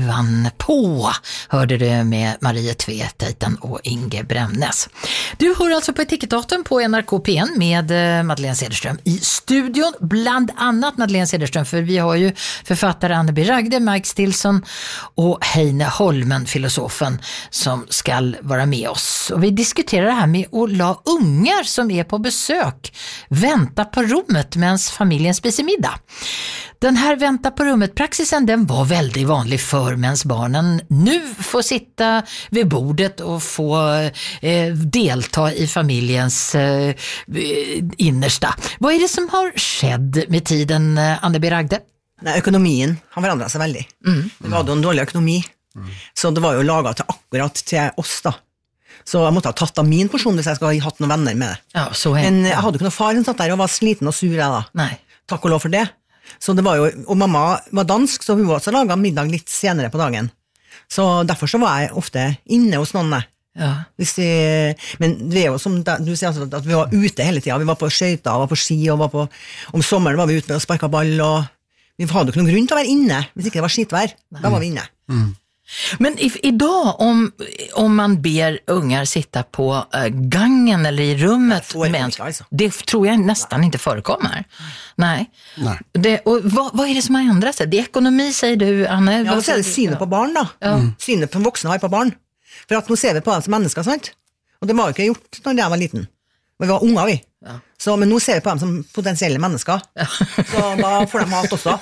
luvan på, hörde du med Marie Tveteiten och Inge Bremnes. Du hör alltså på Etiketdatorn på NRK P1 med Madeleine Cederström i studion, bland annat Madeleine Cederström, för vi har ju författare Anne B. Ragde, Mike Stilson och Heine Holmen, filosofen, som ska vara med oss. Och vi diskuterar det här med att la ungar som är på besök vänta på rummet medan familjen spiser middag. Den här vänta på rummet-praxisen, den var väldigt vanlig för medan barnen nu får sitta vid bordet och få delta i familjens innersta. Vad är det som har skett med tiden, Anne B. Ragde? Nej, økonomien har forandret seg veldig. Det var jo en dårlig økonomi, så det var jo laget til akkurat til oss da. Så jeg måtte ha tatt av min porsjon hvis jeg skulle ha hatt noen venner med det. Ja, så är det. Men jeg hadde ikke noen far som satt der og var sliten og sur da. Nej. Takk og lov for det. Så det var jo, og mamma var dansk, så hun var også laget middag litt senere på dagen. Så derfor så var jeg ofte inne hos noen. Ja. Men det er jo som du sier altså, at vi var ute hele tiden. Vi var på skøyter, var på ski, og om sommeren var vi ute med å sparke ball, og vi hadde jo ikke noen grunn til å være inne hvis ikke det var skitvær. Da var vi inne. Men idag om man ber ungar sitta på gangen eller i rummet, det tror jag nästan inte förekommer. Nej. Och vad är det som har ändrat sig? Det är ekonomi, säger du, Anne. Ja, så är det synet på barn da. Synet på voksne har på barn. For at nå ser vi på dem som mennesker, sant? Og det var jo ikke gjort når jeg var liten. Men vi var unger, vi. Ja. Så, men nå ser vi på dem som potensielle mennesker. Ja. Så da får de mat også.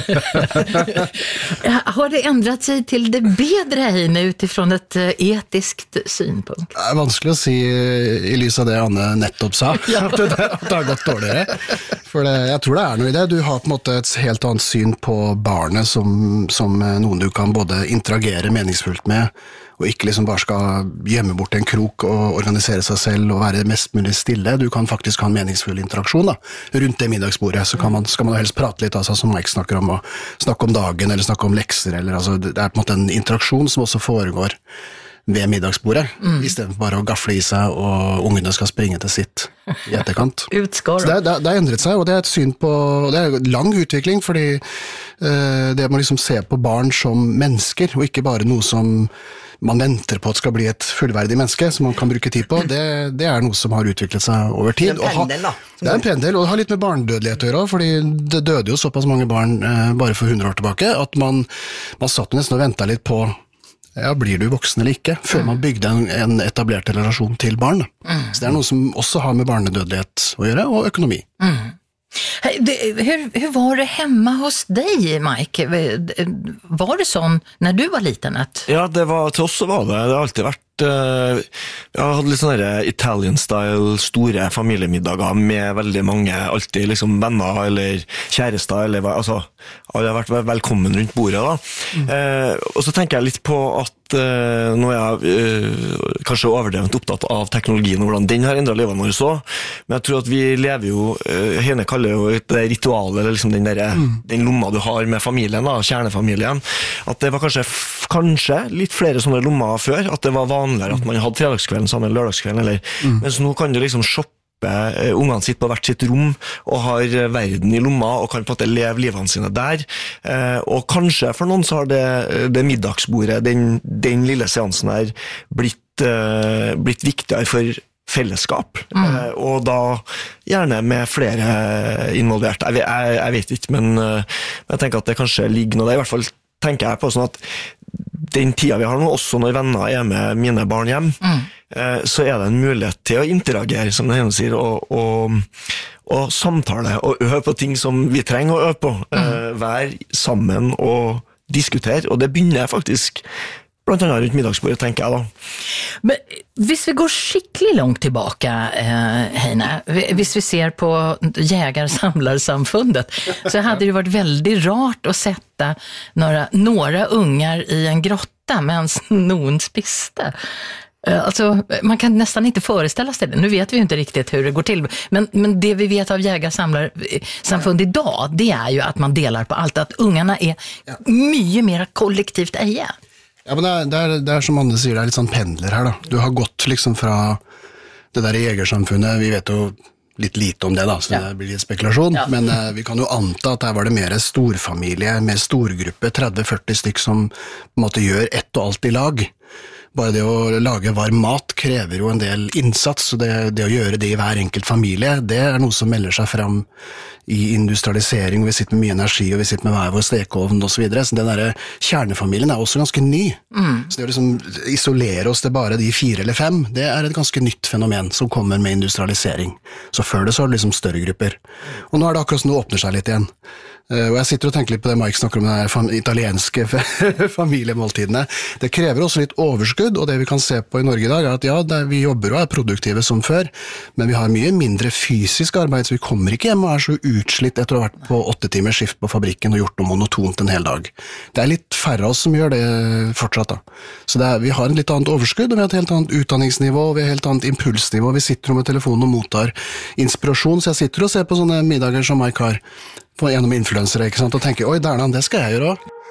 Har det ändrat sig till det bedre Heine utifrån ett etiskt synpunkt? Det er vanskelig å si i lys av det Anne nettopp sa, at det har gått dårligere. For jeg tror det er noe i det. Du har på en måte et helt annet syn på barnet som noen du kan både interagere meningsfullt med, og ikke liksom bare skal gjemme bort en krok og organisere seg selv og være mest mulig stille. Du kan faktisk ha en meningsfull interaksjon da. Rundt det middagsbordet så skal man helst prate litt, altså, som Mike snakker om, og snakke om dagen eller snakke om lekser, eller, altså, det er på en måte en interaksjon som også foregår ved middagsbordet, i stedet for bare å gafle i seg, og ungene skal springe til sitt i etterkant. Så det har endret seg, og det er et syn på, det er lang utvikling, fordi det må liksom se på barn som mennesker, og ikke bare noe som man venter på at skal bli et fullverdig menneske som man kan bruke tid på, det er noe som har utviklet seg over tid. Det er en pendel da. Det er en pendel, og det har litt med barnedødelighet å gjøre, fordi det døde jo såpass mange barn bare for 100 år tilbake, at man satt nesten og ventet litt på, ja, blir du voksen eller ikke, før man bygde en etablert relasjon til barn. Så det er noe som også har med barnedødelighet å gjøre, og økonomi. Hur var det hemma hos dig, Mike? Var det sånn när du var liten? Ja, det var, til oss så var det har alltid vært jeg hadde litt sånne Italian-style store familiemiddager med veldig mange, alltid liksom venner eller kjærester, eller altså, alle har vært velkommen rundt bordet da. Og så tenker jeg litt på at nå er jeg kanskje overdrevent opptatt av teknologien og hvordan den har endret livet vårt så, men jeg tror at vi lever jo, henne kaller jo et ritual, eller liksom den lomma du har med familien da, kjernefamilien, at det var kanskje litt flere sånne lommer før, at det var vanligere at man hadde fredagskvelden sammen, lørdagskvelden, eller, mens nå kan du liksom shoppe ungene sitter på hvert sitt rom og har verden i lomma og kan på en måte leve livene sine der, og kanskje for noen så har det middagsbordet, den lille seansen her blitt viktigere for fellesskap, og da gjerne med flere involvert. Jeg vet ikke, men jeg tenker at det kanskje ligger noe der, i hvert fall tenker jeg på sånn at den tida vi har nå, også når venner er med mine barn hjem, så er det en mulighet til å interagere, som det sier, og samtale, og øve på ting som vi trenger å øve på, være sammen og diskutere, og det begynner faktisk blant annet rundt middagsbordet, tenker jeg da. Men hvis vi går skikkelig långt tillbaka, Heine, hvis vi ser på jägarsamlarsamfundet, så hade det varit väldigt rart att sätta några ungar i en grotta medan någon spiste. Alltså, man kan nästan inte föreställa sig det. Nu vet vi ju inte riktigt hur det går till. Men det vi vet av jägarsamlarsamfund idag, det är ju att man delar på allt. Att ungarna är mycket mer kollektivt eie. Ja, men det er som Anne sier, det er litt sånn pendler her da. Du har gått liksom fra det der jegersamfunnet, vi vet jo litt lite om det da, så det blir litt spekulasjon, men vi kan jo anta at her var det mer storfamilie, mer storgruppe, 30-40 stykk som på en måte gjør ett og alt i lag. Bare det å lage varm mat krever jo en del innsats, og det å gjøre det i hver enkelt familie, det er noe som melder seg fram i industrialisering, og vi sitter med mye energi, og vi sitter med hver vår stekeovn og så videre, så den der kjernefamilien er også ganske ny. Så det å liksom isolere oss til bare de 4 eller 5, det er et ganske nytt fenomen som kommer med industrialisering. Så før det så er det liksom større grupper. Og nå er det akkurat som det åpner seg litt igjen. Og jeg sitter og tenker litt på det Mike snakker om, de her italienske familiemåltidene. Det krever også litt overskudd, og det vi kan se på i Norge i dag er at vi jobber og er produktive som før, men vi har mye mindre fysisk arbeid, så vi kommer ikke hjem og er så utslitt etter å ha vært på 8 timers skift på fabrikken og gjort noe monotont en hel dag. Det er litt færre av oss som gjør det fortsatt da. Så vi har en litt annet overskudd, og vi har et helt annet utdanningsnivå, og vi har et helt annet impulsnivå. Vi sitter med telefonen og mottar inspirasjon, så jeg sitter og ser på sånne middager som Mike har, gjennom influensere, ikke sant, og tenker, oi, det skal jeg gjøre også.